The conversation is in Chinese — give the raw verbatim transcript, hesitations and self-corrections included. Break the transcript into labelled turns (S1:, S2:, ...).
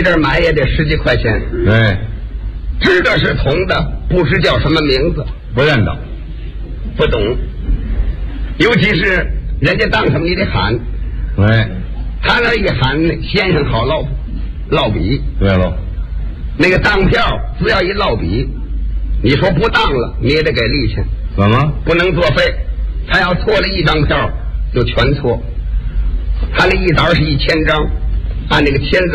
S1: 这儿买也得十几块钱。
S2: 对，
S1: 知道是铜的，不知叫什么名字，
S2: 不认得，
S1: 不懂。尤其是人家当什么你得喊，
S2: 对，
S1: 他那一喊，先生好烙烙笔。
S2: 对喽，
S1: 那个当票只要一烙笔，你说不当了，你也得给利钱，
S2: 怎么？
S1: 不能作废。他要错了一张票，就全错。他那一沓是一千张，按那个签字